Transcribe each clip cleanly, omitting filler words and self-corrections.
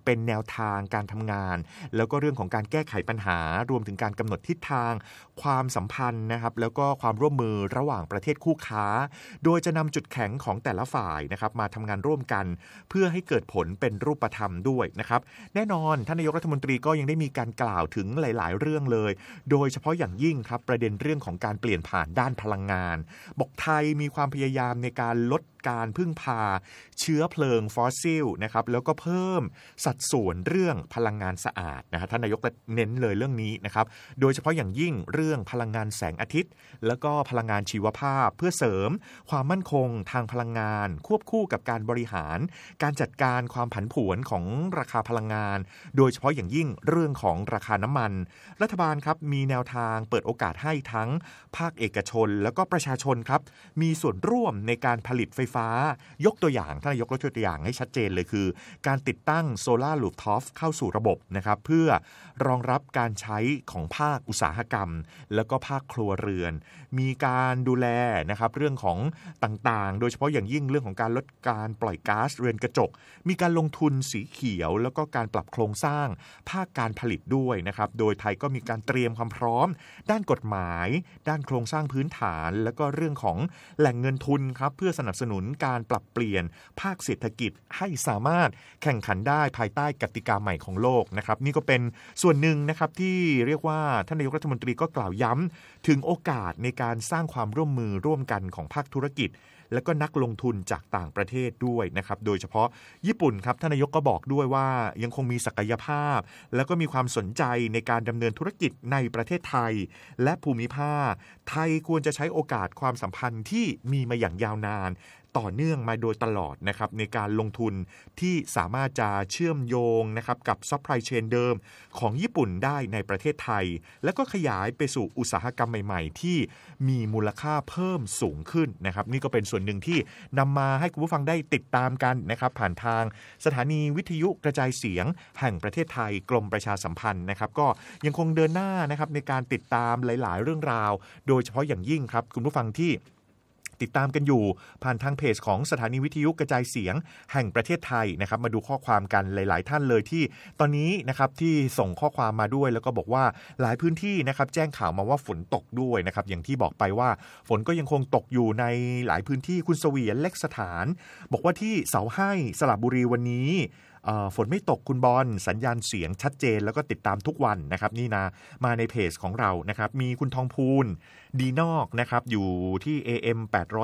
เป็นแนวทางการทำงานแล้วก็เรื่องของการแก้ไขปัญหารวมถึงการกำหนดทิศทางความสัมพันธ์นะครับแล้วก็ความร่วมมือระหว่างประเทศคู่ค้าโดยจะนำจุดแข็งของแต่ละฝ่ายนะครับมาทำงานร่วมกันเพื่อให้เกิดผลเป็นรูปธรรมด้วยนะครับแน่นอนท่านนายกรัฐมนตรีก็ยังได้มีการกล่าวถึงหลายๆเรื่องเลยโดยเฉพาะอย่างยิ่งครับประเด็นเรื่องของการเปลี่ยนผ่านด้านพลังงานบอกไทยมีความพยายามในการลดการพึ่งพาเชื้อเพลิงฟอสซิลนะครับแล้วก็เพิ่มสัดส่วนเรื่องพลังงานสะอาดนะฮะท่านนายกเน้นเลยเรื่องนี้นะครับโดยเฉพาะอย่างยิ่งเรื่องพลังงานแสงอาทิตย์แล้วก็พลังงานชีวภาพเพื่อเสริมความมั่นคงทางพลังงานควบคู่กับการบริหารการจัดการความผันผวนของราคาพลังงานโดยเฉพาะอย่างยิ่งเรื่องของราคาน้ำมันรัฐบาลครับมีแนวทางเปิดโอกาสให้ทั้งภาคเอกชนแล้วก็ประชาชนครับมีส่วนร่วมในการผลิตไฟฟ้ายกตัวอย่างท่านนายกยกตัวอย่างให้ชัดเจนเลยคือการติดตั้งโซลาร์รูฟท็อปเข้าสู่ระบบนะครับเพื่อรองรับการใช้ของภาคอุตสาหกรรมแล้วก็ภาคครัวเรือนมีการดูแลนะครับเรื่องของต่างๆโดยเฉพาะอย่างยิ่งเรื่องของการลดการปล่อยก๊าซเรือนกระจกมีการลงทุนสีเขียวแล้วก็การปรับโครงสร้างภาคการผลิตด้วยนะครับโดยไทยก็มีการเตรียมความพร้อมด้านกฎหมายด้านโครงสร้างพื้นฐานแล้วก็เรื่องของแหล่งเงินทุนครับเพื่อสนับสนุนการปรับเปลี่ยนภาคเศรษฐกิจให้สามารถแข่งขันได้ภายใต้กติกาใหม่ของโลกนะครับนี่ก็เป็นส่วนหนึ่งนะครับที่เรียกว่าท่านนายกรัฐมนตรีก็กล่าวย้ำถึงโอกาสในการสร้างความร่วมมือร่วมกันของภาคธุรกิจและก็นักลงทุนจากต่างประเทศด้วยนะครับโดยเฉพาะญี่ปุ่นครับท่านนายกก็บอกด้วยว่ายังคงมีศักยภาพแล้วก็มีความสนใจในการดำเนินธุรกิจในประเทศไทยและภูมิภาคไทยควรจะใช้โอกาสความสัมพันธ์ที่มีมาอย่างยาวนานต่อเนื่องมาโดยตลอดนะครับในการลงทุนที่สามารถจะเชื่อมโยงนะครับกับซัพพลายเชนเดิมของญี่ปุ่นได้ในประเทศไทยและก็ขยายไปสู่อุตสาหกรรมใหม่ๆที่มีมูลค่าเพิ่มสูงขึ้นนะครับนี่ก็เป็นส่วนหนึ่งที่นำมาให้คุณผู้ฟังได้ติดตามกันนะครับผ่านทางสถานีวิทยุกระจายเสียงแห่งประเทศไทยกรมประชาสัมพันธ์นะครับก็ยังคงเดินหน้านะครับในการติดตามหลายๆเรื่องราวโดยเฉพาะอย่างยิ่งครับคุณผู้ฟังที่ติดตามกันอยู่ผ่านทางเพจของสถานีวิทยุกระจายเสียงแห่งประเทศไทยนะครับมาดูข้อความกันหลายๆท่านเลยที่ตอนนี้นะครับที่ส่งข้อความมาด้วยแล้วก็บอกว่าหลายพื้นที่นะครับแจ้งข่าวมาว่าฝนตกด้วยนะครับอย่างที่บอกไปว่าฝนก็ยังคงตกอยู่ในหลายพื้นที่คุณเสวียนเล็กสถานบอกว่าที่เสาให้สระบุรีวันนี้ฝนไม่ตกคุณบอลสัญญาณเสียงชัดเจนแล้วก็ติดตามทุกวันนะครับนี่นะมาในเพจของเรานะครับมีคุณทองพูนดีนอกนะครับอยู่ที่ AM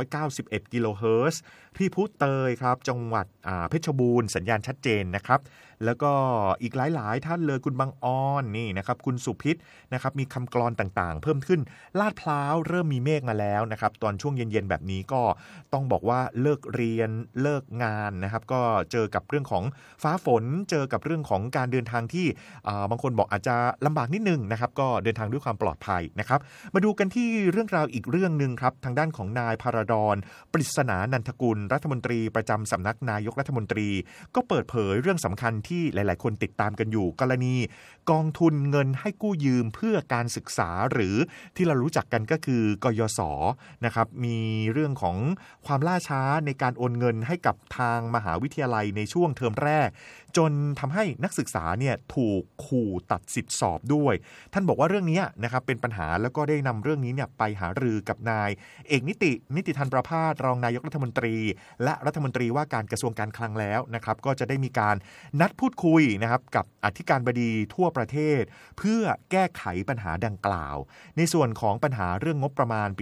891กิโลเฮิรตซ์พี่พุเตยครับจังหวัดเพชรบูรณ์สัญญาณชัดเจนนะครับแล้วก็อีกหลายๆท่านเลยคุณบางออนนี่นะครับคุณสุพิษนะครับมีคำกลอนต่างๆเพิ่มขึ้นลาดพร้าวเริ่มมีเมฆมาแล้วนะครับตอนช่วงเย็นๆแบบนี้ก็ต้องบอกว่าเลิกเรียนเลิกงานนะครับก็เจอกับเรื่องของฟ้าฝนเจอกับเรื่องของการเดินทางที่บางคนบอกอาจจะลำบากนิดนึงนะครับก็เดินทางด้วยความปลอดภัยนะครับมาดูกันที่เรื่องราวอีกเรื่องนึงครับทางด้านของนายพาราดอนปริศนานันทกุลรัฐมนตรีประจำสำนักนายกรัฐมนตรีก็เปิดเผยเรื่องสำคัญที่หลายๆคนติดตามกันอยู่กรณีกองทุนเงินให้กู้ยืมเพื่อการศึกษาหรือที่เรารู้จักกันก็คือกยศนะครับมีเรื่องของความล่าช้าในการโอนเงินให้กับทางมหาวิทยาลัยในช่วงเทอมแรกจนทำให้นักศึกษาเนี่ยถูกขู่ตัดสิทธิสอบด้วยท่านบอกว่าเรื่องนี้นะครับเป็นปัญหาแล้วก็ได้นำเรื่องนี้เนี่ยไปหารือกับนายเอกนิติธันประภาสรองนายกรัฐมนตรีและรัฐมนตรีว่าการกระทรวงการคลังแล้วนะครับก็จะได้มีการนัดพูดคุยนะครับกับอธิการบดีทั่วประเทศเพื่อแก้ไขปัญหาดังกล่าวในส่วนของปัญหาเรื่องงบประมาณปี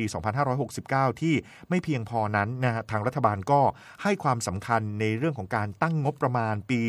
2569ที่ไม่เพียงพอนั้นนะทางรัฐบาลก็ให้ความสำคัญในเรื่องของการตั้งงบประมาณปี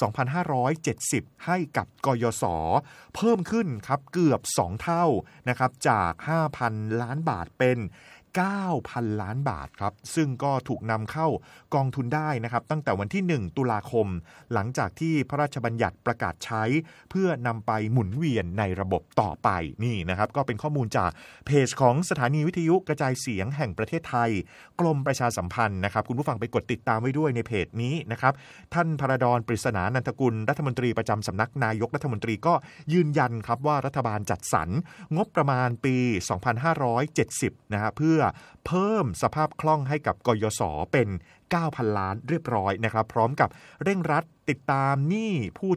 2570ให้กับกยศเพิ่มขึ้นครับเกือบ2เท่านะครับจาก 5,000 ล้านบาทเป็น 9,000 ล้านบาทครับซึ่งก็ถูกนำเข้ากองทุนได้นะครับตั้งแต่วันที่1ตุลาคมหลังจากที่พระราชบัญญัติประกาศใช้เพื่อนำไปหมุนเวียนในระบบต่อไปนี่นะครับก็เป็นข้อมูลจากเพจของสถานีวิทยุกระจายเสียงแห่งประเทศไทยกรมประชาสัมพันธ์นะครับคุณผู้ฟังไปกดติดตามไว้ด้วยในเพจนี้นะครับท่านพระดอนปริศนานันทกุลรัฐมนตรีประจำสำนักนายกรัฐมนตรีก็ยืนยันครับว่ารัฐบาลจัดสรรงบประมาณปี2570นะฮะเพื่อเพิ่มสภาพคล่องให้กับกยศเป็น 9,000 ล้านเรียบร้อยนะครับพร้อมกับเร่งรัดติดตามหนี้ผู้